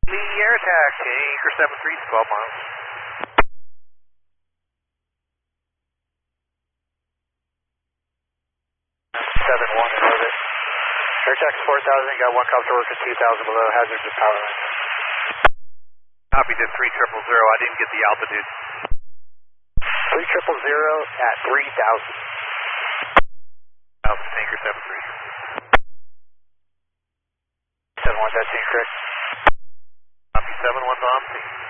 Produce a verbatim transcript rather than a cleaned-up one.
The air taxi, Anchor seven three, twelve miles. seven one in orbit. Air taxi four thousand, got one copter working two thousand below, hazards of power line. Copy to three triple zero, I didn't get the altitude. three triple zero at three thousand. Alpha Anchor seven three. seven one, that's incorrect. Copy seven one, Tom.